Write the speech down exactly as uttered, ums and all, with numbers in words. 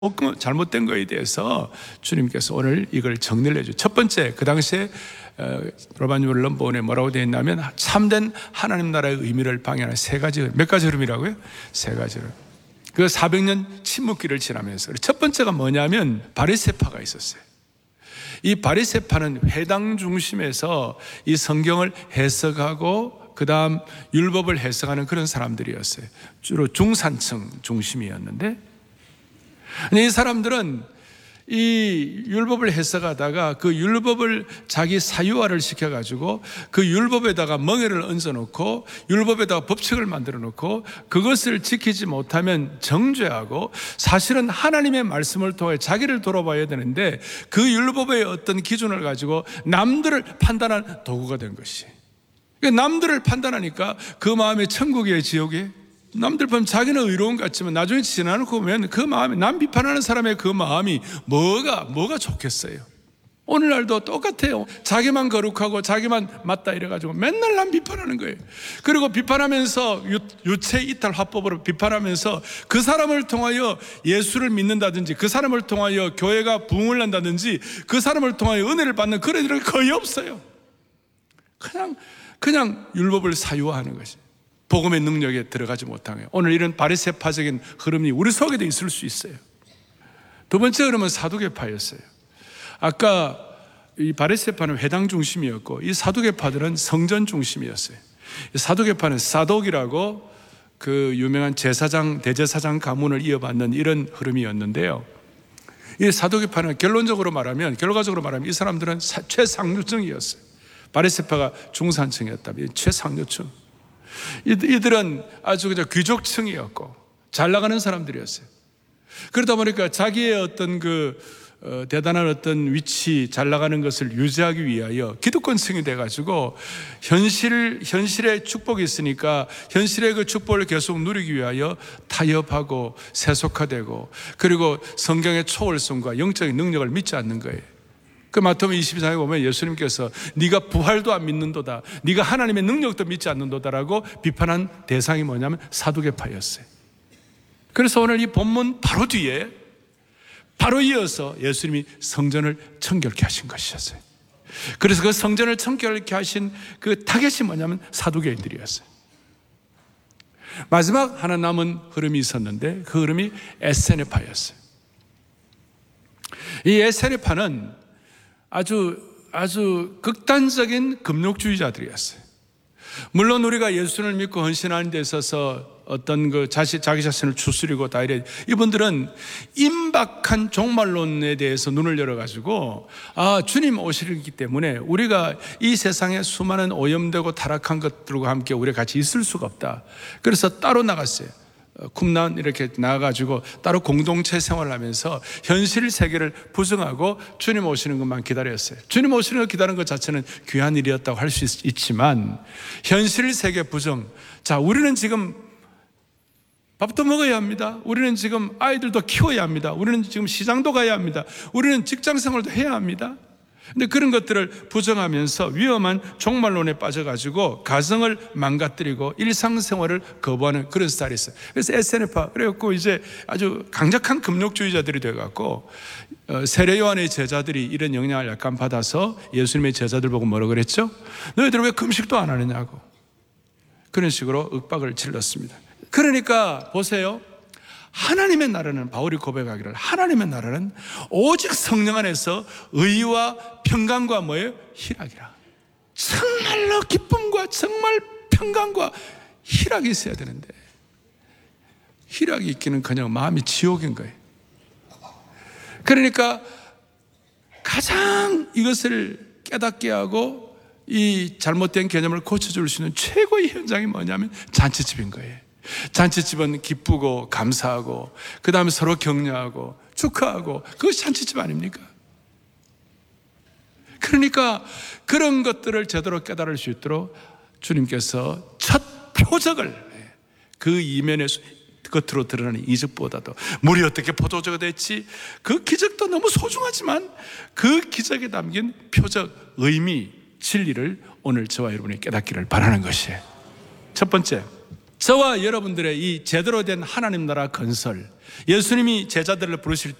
잘못된 거에 대해서 주님께서 오늘 이걸 정리를 해주죠. 첫 번째, 그 당시에 로마니물 넘버원에 뭐라고 되어 있냐면 참된 하나님 나라의 의미를 방해하는 세 가지, 몇 가지 흐름이라고요? 세 가지 흐름. 그 사백 년 침묵기를 지나면서 첫 번째가 뭐냐면 바리새파가 있었어요. 이 바리새파는 회당 중심에서 이 성경을 해석하고 그 다음 율법을 해석하는 그런 사람들이었어요. 주로 중산층 중심이었는데, 이 사람들은 이 율법을 해석하다가 그 율법을 자기 사유화를 시켜가지고 그 율법에다가 멍에를 얹어놓고 율법에다가 법칙을 만들어 놓고 그것을 지키지 못하면 정죄하고, 사실은 하나님의 말씀을 통해 자기를 돌아봐야 되는데 그 율법의 어떤 기준을 가지고 남들을 판단한 도구가 된 것이, 남들을 판단하니까 그 마음에 천국이에요, 지옥이에요? 남들 보면 자기는 의로운 것 같지만 나중에 지나놓고 보면 그 마음이, 남 비판하는 사람의 그 마음이 뭐가 뭐가 좋겠어요. 오늘날도 똑같아요. 자기만 거룩하고 자기만 맞다 이래가지고 맨날 남 비판하는 거예요. 그리고 비판하면서 유, 유체 이탈 화법으로 비판하면서 그 사람을 통하여 예수를 믿는다든지 그 사람을 통하여 교회가 부흥을 한다든지 그 사람을 통하여 은혜를 받는 그런 일은 거의 없어요. 그냥 그냥 율법을 사유화하는 것이, 복음의 능력에 들어가지 못한 거예요. 오늘 이런 바리새파적인 흐름이 우리 속에도 있을 수 있어요. 두 번째 흐름은 사두개파였어요. 아까 이 바리새파는 회당 중심이었고 이 사두개파들은 성전 중심이었어요. 이 사두개파는 사독이라고 그 유명한 제사장, 대제사장 가문을 이어받는 이런 흐름이었는데요. 이 사두개파는 결론적으로 말하면, 결과적으로 말하면 이 사람들은 최상류층이었어요. 바리새파가 중산층이었다면 최상류층. 이들은 아주 그저 귀족층이었고 잘 나가는 사람들이었어요. 그러다 보니까 자기의 어떤 그 어, 대단한 어떤 위치, 잘 나가는 것을 유지하기 위하여 기득권층이 돼가지고 현실, 현실의 축복이 있으니까 현실의 그 축복을 계속 누리기 위하여 타협하고 세속화되고, 그리고 성경의 초월성과 영적인 능력을 믿지 않는 거예요. 그 마태복음 이십이 장에 보면 예수님께서 네가 부활도 안 믿는도다, 네가 하나님의 능력도 믿지 않는도다라고 비판한 대상이 뭐냐면 사두개파였어요. 그래서 오늘 이 본문 바로 뒤에 바로 이어서 예수님이 성전을 청결케 하신 것이었어요. 그래서 그 성전을 청결케 하신 그 타겟이 뭐냐면 사두개인들이었어요. 마지막 하나 남은 흐름이 있었는데 그 흐름이 에세네파였어요. 이 에세네파는 아주 아주 극단적인 금욕주의자들이었어요. 물론 우리가 예수를 믿고 헌신하는 데 있어서 어떤 그 자시, 자기 자신을 추스리고 다 이래, 이분들은 임박한 종말론에 대해서 눈을 열어가지고 아, 주님 오시기 때문에 우리가 이 세상에 수많은 오염되고 타락한 것들과 함께 우리가 같이 있을 수가 없다. 그래서 따로 나갔어요. 쿰난 이렇게 나가가지고 따로 공동체 생활을 하면서 현실 세계를 부정하고 주님 오시는 것만 기다렸어요. 주님 오시는 것 기다리는 것 자체는 귀한 일이었다고 할 수 있지만 현실 세계 부정, 자, 우리는 지금 밥도 먹어야 합니다. 우리는 지금 아이들도 키워야 합니다. 우리는 지금 시장도 가야 합니다. 우리는 직장 생활도 해야 합니다. 근데 그런 것들을 부정하면서 위험한 종말론에 빠져가지고 가정을 망가뜨리고 일상생활을 거부하는 그런 스타일이 있어요. 그래서 에세네파, 그래갖고 이제 아주 강력한 금욕주의자들이 돼갖고 세례 요한의 제자들이 이런 영향을 약간 받아서 예수님의 제자들 보고 뭐라고 그랬죠? 너희들은 왜 금식도 안 하느냐고 그런 식으로 윽박을 질렀습니다. 그러니까 보세요, 하나님의 나라는, 바울이 고백하기를 하나님의 나라는 오직 성령 안에서 의와 평강과 뭐예요? 희락이라. 정말로 기쁨과 정말 평강과 희락이 있어야 되는데 희락이 있기는 그냥 마음이 지옥인 거예요. 그러니까 가장 이것을 깨닫게 하고 이 잘못된 개념을 고쳐줄 수 있는 최고의 현장이 뭐냐면 잔치집인 거예요. 잔치집은 기쁘고 감사하고 그 다음에 서로 격려하고 축하하고, 그것이 잔치집 아닙니까? 그러니까 그런 것들을 제대로 깨달을 수 있도록 주님께서 첫 표적을, 그 이면에 겉으로 드러나는 이적보다도 물이 어떻게 포도주가 됐지, 그 기적도 너무 소중하지만 그 기적에 담긴 표적, 의미, 진리를 오늘 저와 여러분이 깨닫기를 바라는 것이에요. 첫 번째, 저와 여러분들의 이 제대로 된 하나님 나라 건설, 예수님이 제자들을 부르실